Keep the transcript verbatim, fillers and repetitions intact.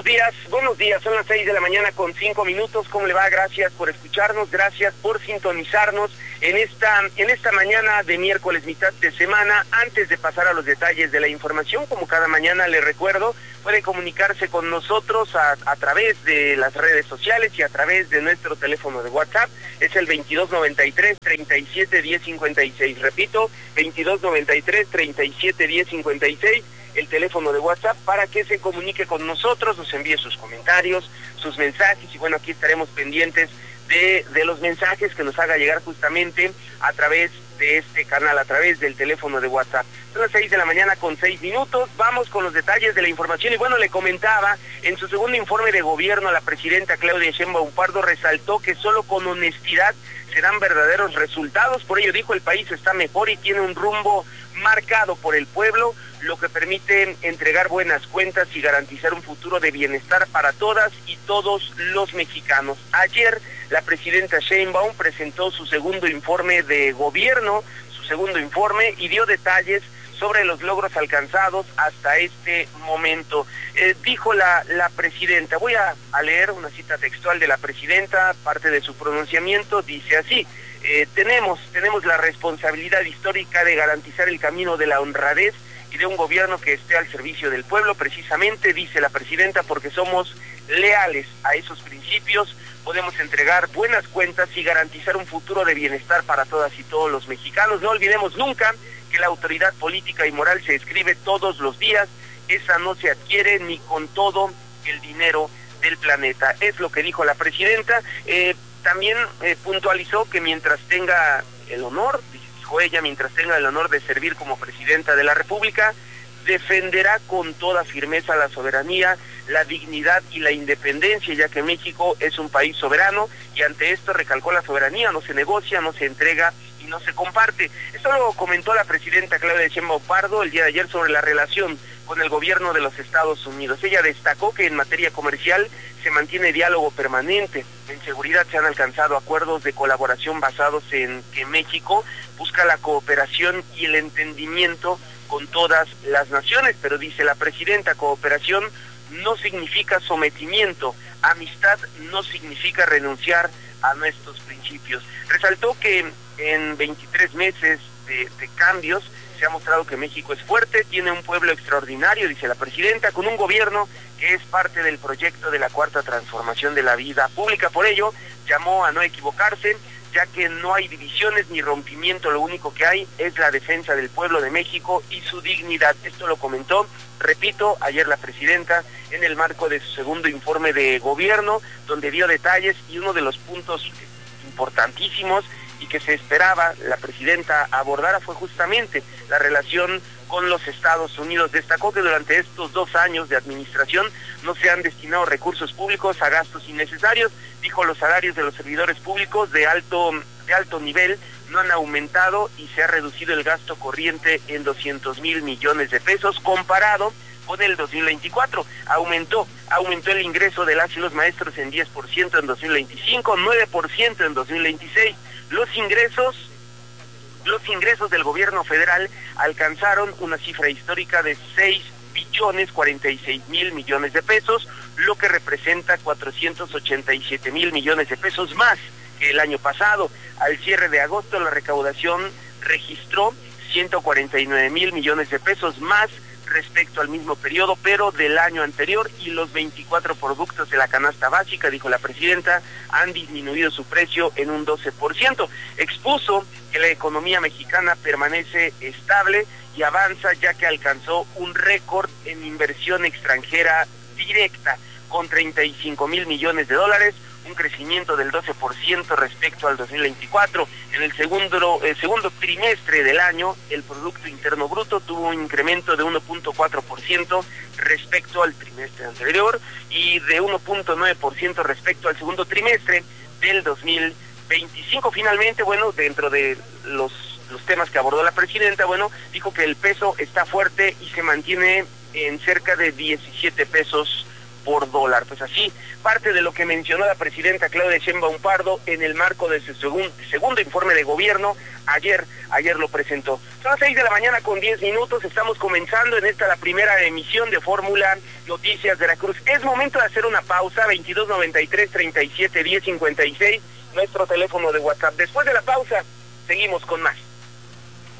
buenos días, buenos días, son las seis de la mañana con cinco minutos, ¿cómo le va? Gracias por escucharnos, gracias por sintonizarnos en esta, en esta mañana de miércoles, mitad de semana. Antes de pasar a los detalles de la información, como cada mañana le recuerdo, puede comunicarse con nosotros a, a través de las redes sociales y a través de nuestro teléfono de WhatsApp, es el veintidós noventa y tres, treinta y siete, diez cincuenta y seis, repito, veintidós noventa y tres, treinta y siete, diez cincuenta y seis, el teléfono de WhatsApp para que se comunique con nosotros, nos envíe sus comentarios, sus mensajes y bueno, aquí estaremos pendientes de, de los mensajes que nos haga llegar justamente a través de este canal, a través del teléfono de WhatsApp. Son las seis de la mañana con seis minutos, vamos con los detalles de la información y bueno, le comentaba, en su segundo informe de gobierno, la presidenta Claudia Sheinbaum Pardo resaltó que solo con honestidad se dan verdaderos resultados, por ello dijo el país está mejor y tiene un rumbo marcado por el pueblo, lo que permite entregar buenas cuentas y garantizar un futuro de bienestar para todas y todos los mexicanos. Ayer la presidenta Sheinbaum presentó su segundo informe de gobierno, su segundo informe y dio detalles sobre los logros alcanzados hasta este momento. Eh, dijo la, la presidenta, voy a, a leer una cita textual de la presidenta, parte de su pronunciamiento, dice así, eh, tenemos, tenemos la responsabilidad histórica de garantizar el camino de la honradez y de un gobierno que esté al servicio del pueblo, precisamente, dice la presidenta, porque somos leales a esos principios, podemos entregar buenas cuentas y garantizar un futuro de bienestar para todas y todos los mexicanos. No olvidemos nunca que la autoridad política y moral se escribe todos los días, esa no se adquiere ni con todo el dinero del planeta. Es lo que dijo la presidenta. Eh, también eh, puntualizó que mientras tenga el honor, dijo ella, mientras tenga el honor de servir como presidenta de la República, defenderá con toda firmeza la soberanía, la dignidad y la independencia, ya que México es un país soberano y ante esto recalcó la soberanía, no se negocia, no se entrega y no se comparte. Esto lo comentó la presidenta Claudia Sheinbaum Pardo el día de ayer sobre la relación con el gobierno de los Estados Unidos. Ella destacó que en materia comercial se mantiene diálogo permanente, en seguridad se han alcanzado acuerdos de colaboración basados en que México busca la cooperación y el entendimiento con todas las naciones, pero dice la presidenta, cooperación no significa sometimiento, amistad no significa renunciar a nuestros principios. Resaltó que en veintitrés meses de, de cambios se ha mostrado que México es fuerte, tiene un pueblo extraordinario, dice la presidenta, con un gobierno que es parte del proyecto de la cuarta transformación de la vida pública. Por ello, llamó a no equivocarse, ya que no hay divisiones ni rompimiento, lo único que hay es la defensa del pueblo de México y su dignidad. Esto lo comentó, repito, ayer la presidenta en el marco de su segundo informe de gobierno, donde dio detalles y uno de los puntos importantísimos y que se esperaba la presidenta abordara fue justamente la relación con los Estados Unidos. Destacó que durante estos dos años de administración no se han destinado recursos públicos a gastos innecesarios. Dijo, los salarios de los servidores públicos de alto, de alto nivel no han aumentado y se ha reducido el gasto corriente en doscientos mil millones de pesos comparado con el dos mil veinticuatro. Aumentó, aumentó el ingreso de las y los maestros en diez por ciento en dos mil veinticinco, nueve por ciento en dos mil veintiséis. Los ingresos, los ingresos del gobierno federal alcanzaron una cifra histórica de seis billones cuarenta y seis mil millones de pesos, lo que representa cuatrocientos ochenta y siete mil millones de pesos más que el año pasado. Al cierre de agosto la recaudación registró ciento cuarenta y nueve mil millones de pesos más respecto al mismo periodo, pero del año anterior, y los veinticuatro productos de la canasta básica, dijo la presidenta, han disminuido su precio en un doce por ciento. Expuso que la economía mexicana permanece estable y avanza, ya que alcanzó un récord en inversión extranjera directa, con treinta y cinco mil millones de dólares, un crecimiento del doce por ciento respecto al dos mil veinticuatro. En el segundo, el segundo trimestre del año, el Producto Interno Bruto tuvo un incremento de uno punto cuatro por ciento respecto al trimestre anterior y de uno punto nueve por ciento respecto al segundo trimestre del dos mil veinticinco. Finalmente, bueno, dentro de los, los temas que abordó la presidenta, bueno, dijo que el peso está fuerte y se mantiene en cerca de diecisiete pesos por dólar. Pues así, parte de lo que mencionó la presidenta Claudia Sheinbaum Pardo en el marco de su segun, segundo informe de gobierno, ayer, ayer lo presentó. Son las seis de la mañana con diez minutos, estamos comenzando en esta la primera emisión de Fórmula Noticias Veracruz. Es momento de hacer una pausa, veintidós noventa y tres, treinta y siete, diez cincuenta y seis, nuestro teléfono de WhatsApp. Después de la pausa, seguimos con más.